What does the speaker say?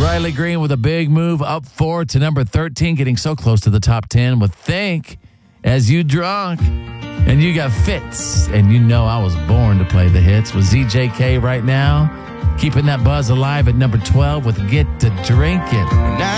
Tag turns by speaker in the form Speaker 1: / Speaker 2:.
Speaker 1: Riley Green with a big move up 4 to number 13, getting so close to the top 10 with Think As You Drunk. And you got Fitz, and you know I was born to play the hits with ZJK right now, keeping that buzz alive at number 12 with Get to Drinking.